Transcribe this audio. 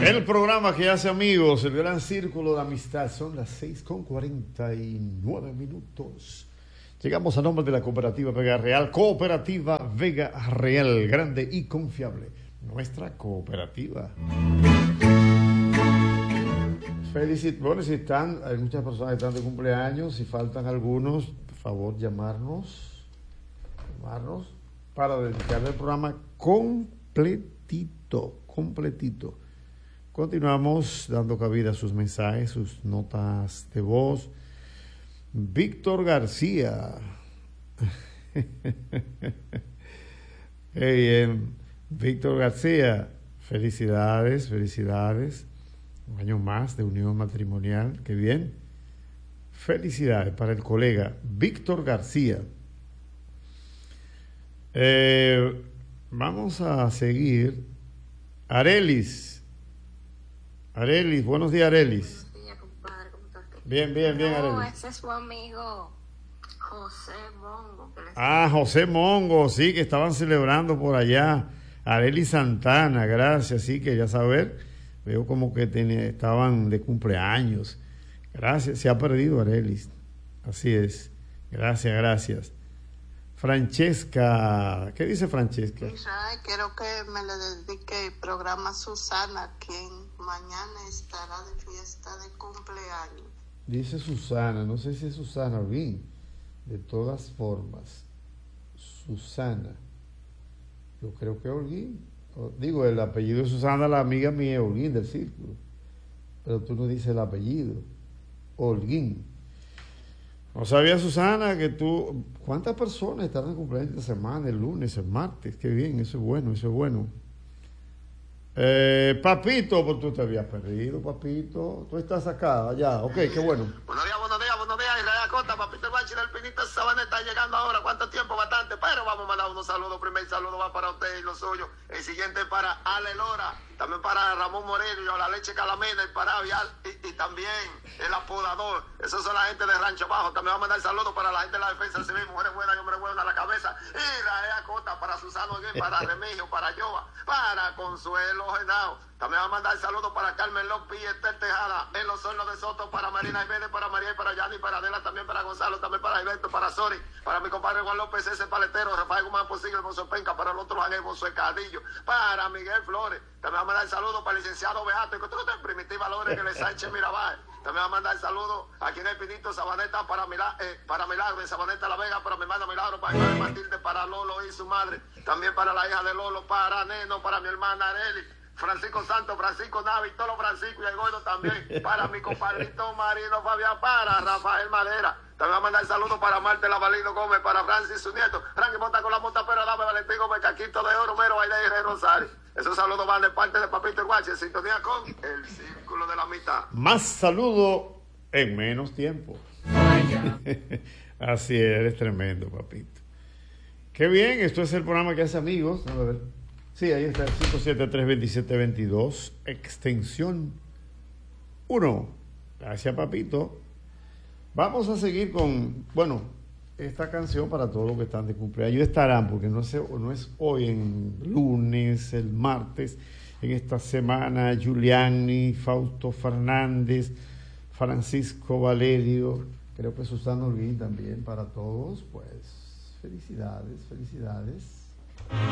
El programa que hace amigos, el gran círculo de amistad, son las 6:49. Llegamos a nombre de la Cooperativa Vega Real, Cooperativa Vega Real, grande y confiable, nuestra cooperativa. Bueno, si están, hay muchas personas que están de cumpleaños, si faltan algunos, por favor llamarnos para dedicarle el programa completito. Continuamos dando cabida a sus mensajes, sus notas de voz. Víctor García. Qué bien. Víctor García, felicidades. Un año más de unión matrimonial, qué bien. Felicidades para el colega Víctor García. Vamos a seguir. Arelis, buenos días, Arelis. Buenos días, compadre, ¿cómo estás? Bien, Arelis. Ese es su amigo José Mongo. José Mongo, sí, que estaban celebrando por allá. Arelis Santana, gracias, sí, quería saber. Veo como que estaban de cumpleaños. Gracias, se ha perdido Arelis. Así es, gracias. Francesca, ¿qué dice Francesca? Israel, quiero que me le dedique el programa a Susana, quien mañana estará de fiesta de cumpleaños. Dice Susana, no sé si es Susana Olguín. De todas formas, Susana, yo creo que Olguín. Digo, el apellido de Susana, la amiga mía, Olguín del Círculo. Pero tú no dices el apellido, Olguín. ¿No sabía, Susana, que tú... ¿Cuántas personas están de cumpleaños esta semana, el lunes, el martes? Qué bien, eso es bueno. Papito, pues tú te habías perdido, papito. Tú estás acá, allá. Ok, qué bueno. Buenos días, Israel Acosta, papito el Bachi del Pinito Sabana está llegando ahora. ¿Cuánto tiempo? Bastante, pero vamos a mandar unos saludos. Primer saludo va para usted y los suyos. El siguiente para Ale Lora, también para Ramón Moreno, la Leche Calamena, el Paravial y también el Apodador. Esos son la gente de Rancho Bajo. También vamos a mandar saludos para la gente de la Defensa Civil, mujeres buenas y hombres buenos a la cabeza. Israel Acosta, para Susano Guín, para Remigio, para Yoba, para Consuelo Genao. También vamos a mandar saludos para Carmen López y Esther Tejada, en los hornos de Soto, para Marina Ibedes, para María y para Yani, para Adela, también para Gonzalo, también para Alberto, para Sori, para mi compadre Juan López, ese paletero, Rafael Guzmán Posible, Monzo Penca, para el otro Ángel Monzo Cadillo, para Miguel Flores. También vamos a mandar saludos para el licenciado Beato, que tú no Primitiva Lores, que le Sánchez Mirabal. También vamos a mandar saludos aquí en el Pinito Sabaneta, para Milagro, en Sabaneta La Vega, para mi hermana Milagro, para mi madre Matilde, para Lolo y su madre. También para la hija de Lolo, para Neno, para mi hermana Areli. Francisco Santos, Francisco Navi, todos los Francisco y el Gordo también, para mi compadrito Marino Fabián, para Rafael Madera. También va a mandar saludos para Marte Lavalino Gómez, para Francis su nieto, Frankie Monta con la monta, pero dame Valentín Gómez, Caquito de Oro, Mero, Aide y Rey Rosario. Esos saludos van de parte de Papito el Guache, en sintonía con el Círculo de la Mitad. Más saludo en menos tiempo. Así es, eres tremendo, papito. Qué bien, esto es el programa que hace amigos. A ver. Sí, ahí está el 573-2722, extensión 1. Gracias, papito. Vamos a seguir con, esta canción para todos los que están de cumpleaños. Estarán, porque no es hoy, en lunes, el martes, en esta semana, Giuliani, Fausto Fernández, Francisco Valerio, creo que Susana Olguín también, para todos, pues, felicidades.